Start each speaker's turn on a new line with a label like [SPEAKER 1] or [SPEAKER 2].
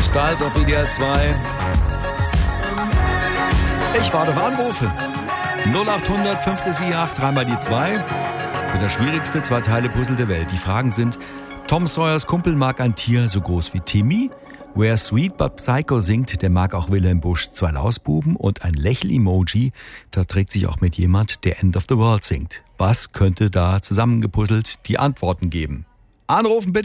[SPEAKER 1] Styles auf WDR 2. Ich warte auf Anrufe. 0800 578 3 die 2. Für das schwierigste Zwei-Teile-Puzzle der Welt. Die Fragen sind: Tom Sawyers Kumpel mag ein Tier so groß wie Timmy. Wer Sweet But Psycho singt, der mag auch Wilhelm Busch 2 Lausbuben. Und ein Lächel-Emoji verträgt sich auch mit jemand, der End of the World singt. Was könnte da zusammengepuzzelt die Antworten geben? Anrufen bitte.